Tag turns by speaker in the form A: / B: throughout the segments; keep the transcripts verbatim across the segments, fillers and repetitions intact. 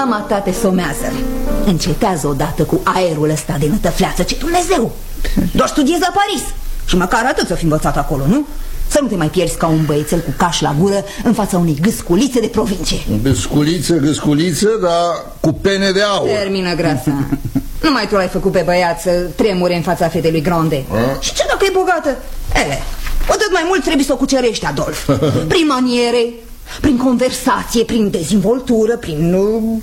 A: Mama ta te somează. Încetează odată cu aerul ăsta de nătăfleață, ce Dumnezeu. Doar studiezi la Paris și măcar atât să fi învățat acolo, nu? Să nu te mai pierzi ca un băiețel cu caș la gură în fața unei gâsculițe de provincie.
B: Gâsculiță, gâsculiță, dar cu pene de aur.
A: Termină, grasa. Numai tu l-ai făcut pe băiat să tremure în fața fetei lui Grande. A? Și ce dacă e bogată? Ele, atât mai mult trebuie să o cucerești, Adolf. Prin maniere, prin conversație, prin dezvoltură, prin...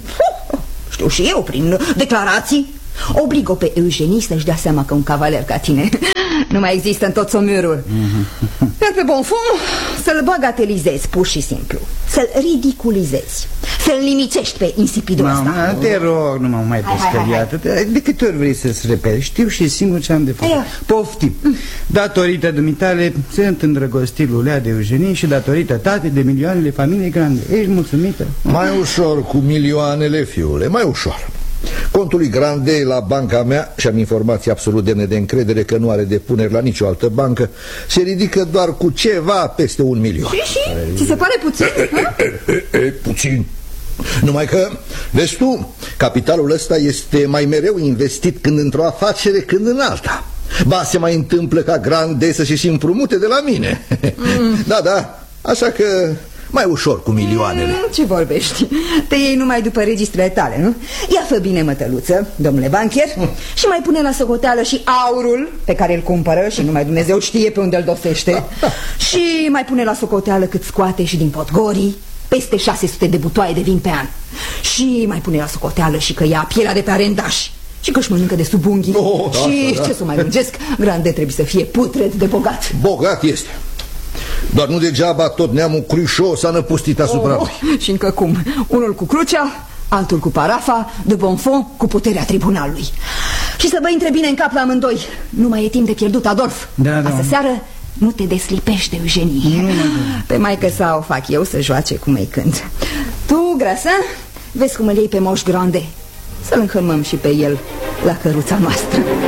A: știu și eu, prin declarații. Oblig-o pe Eugenie să-și dea seama că un cavaler ca tine nu mai există în tot Saumurul. Iar pe Bonfons să-l bagatelizezi pur și simplu, să-l ridiculizezi, să-l limicești pe insipidul ăsta.
C: Mama, te rog, nu mă mai descăriată. De câte ori vrei să-ți repezi? Știu și singur ce am de făcut. Poftim. Datorită dumitale sunt îndrăgostit Lulea de Eugenie și datorită tate de milioanele familiei Grande. Ești mulțumită?
B: Mai ușor cu milioanele, fiule, mai ușor. Contul lui Grande la banca mea, și am informații absolut demne de încredere că nu are depuneri la nicio altă bancă, se ridică doar cu ceva peste un milion.
A: Și, și? Ți se pare puțin?
B: E, e, e, puțin. Numai că, vezi tu, capitalul ăsta este mai mereu investit când într-o afacere, când în alta. Ba, se mai întâmplă ca Grande să și împrumute de la mine. mm. Da, da, așa că... mai ușor cu milioanele.
A: mm, Ce vorbești? Te iei numai după registrele tale, nu? Ia fă bine, mătăluță, domnule bancher, mm. și mai pune la socoteală și aurul pe care îl cumpără și numai Dumnezeu știe pe unde îl dosește. da, da. Și mai pune la socoteală cât scoate și din Podgorii, peste șase sute de butoaie de vin pe an. Și mai pune la socoteală și că ia pielea de pe arendași și că își mănâncă de sub unghii. oh, Și da, da. ce să mai lungesc, Grande trebuie să fie putred de bogat.
B: Bogat este. Doar nu degeaba tot neamul Crușo s-a năpustit asupra
A: oh, lui. Și încă cum? Unul cu crucea, altul cu parafa, de Bonfons cu puterea tribunalului. Și să vă intre bine în cap la amândoi. Nu mai e timp de pierdut, Adolf.
C: Da, da.
A: Astă seară nu te deslipești de Eugenie.
C: nu, nu, nu.
A: Pe maică sa o fac eu să joace cum îi cânt. Tu, grasa, vezi cum îl iei pe Moș Grande. Să-l înhămăm și pe el la căruța noastră.